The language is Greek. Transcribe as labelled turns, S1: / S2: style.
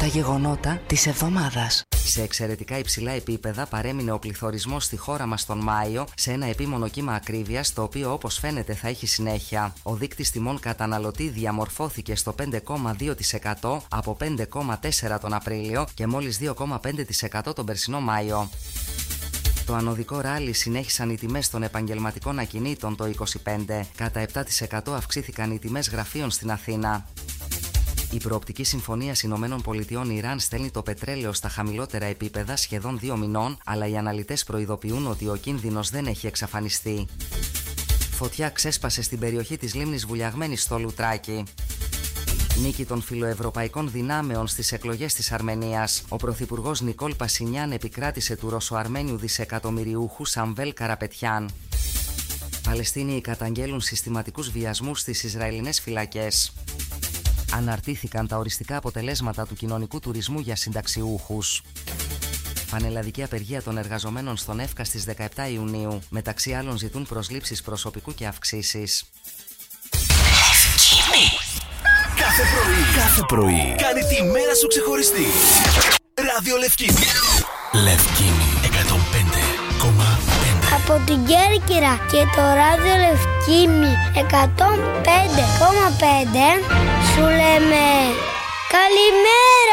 S1: Τα γεγονότα της εβδομάδας.
S2: Σε εξαιρετικά υψηλά επίπεδα παρέμεινε ο πληθωρισμός στη χώρα μας τον Μάιο, σε ένα επίμονο κύμα ακρίβειας, το οποίο όπως φαίνεται θα έχει συνέχεια. Ο δείκτης τιμών καταναλωτή διαμορφώθηκε στο 5,2% από 5,4% τον Απρίλιο και μόλις 2,5% τον περσινό Μάιο. Το ανωδικό ράλι συνέχισαν οι τιμές των επαγγελματικών ακινήτων το 25%. Κατά 7% αυξήθηκαν οι τιμές γραφείων στην Αθήνα. Η προοπτική συμφωνία Ηνωμένων Πολιτειών Ιράν στέλνει το πετρέλαιο στα χαμηλότερα επίπεδα σχεδόν 2 μηνών, αλλά οι αναλυτές προειδοποιούν ότι ο κίνδυνος δεν έχει εξαφανιστεί. Φωτιά ξέσπασε στην περιοχή της λίμνης Βουλιαγμένης στο Λουτράκι. Νίκη των φιλοευρωπαϊκών δυνάμεων στις εκλογές της Αρμενίας. Ο πρωθυπουργός Νικόλ Πασινιάν επικράτησε του Ρωσοαρμένιου δισεκατομμυριούχου Σαμβέλ Καραπετιάν. Παλαιστίνοι καταγγέλουν συστηματικούς βιασμούς στις Ισραηλινές φυλακές. Αναρτήθηκαν τα οριστικά αποτελέσματα του κοινωνικού τουρισμού για συνταξιούχους. Πανελλαδική απεργία των εργαζομένων στον ΕΦΚΑ στις 17 Ιουνίου. Μεταξύ άλλων ζητούν προσλήψεις προσωπικού και αυξήσεις.
S3: Κάθε πρωί κάνει τη μέρα σου ξεχωριστή. Ράδιο Λευκίνη. Λευκίνη 105,5.
S4: Από την Κέρκυρα και το ράδιο Λευκίνη 105,5 σου λέμε καλημέρα.